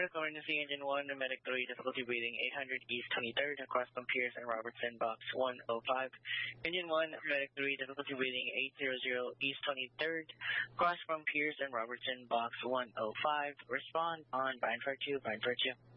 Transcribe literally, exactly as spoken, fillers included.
Medical emergency, engine one, medic three, difficulty breathing, eight hundred East twenty-third, across from Pierce and Robertson, box one oh five. Engine one, medic three, difficulty breathing, eight hundred East twenty-third, across from Pierce and Robertson, box one oh five. Respond on Bind for two, Bind for two.